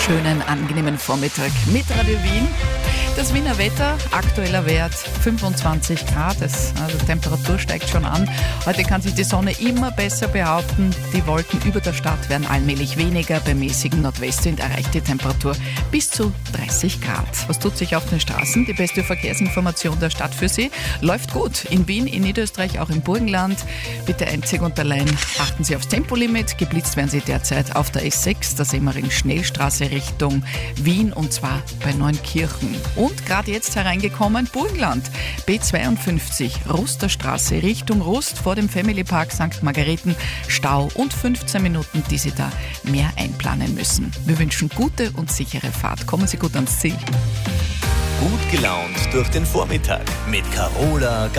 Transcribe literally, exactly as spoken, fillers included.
schönen, angenehmen Vormittag mit Radio Wien. Das Wiener Wetter, aktueller Wert fünfundzwanzig Grad, es, also die Temperatur steigt schon an. Heute kann sich die Sonne immer besser behaupten. Die Wolken über der Stadt werden allmählich weniger. Beim mäßigen Nordwestwind erreicht die Temperatur bis zu dreißig Grad. Was tut sich auf den Straßen? Die beste Verkehrsinformation der Stadt für Sie läuft gut. In Wien, in Niederösterreich, auch im Burgenland. Bitte einzig und allein achten Sie aufs Tempolimit. Geblitzt werden Sie derzeit auf der S sechs, der Semmering-Schnellstraße Richtung Wien, und zwar bei Neunkirchen. Und gerade jetzt hereingekommen, Burgenland, B zweiundfünfzig, Rusterstraße Richtung Rust vor dem Family Park Sankt Margareten, Stau und fünfzehn Minuten, die Sie da mehr einplanen müssen. Wir wünschen gute und sichere Fahrt. Kommen Sie gut ans Ziel. Gut gelaunt durch den Vormittag mit Carola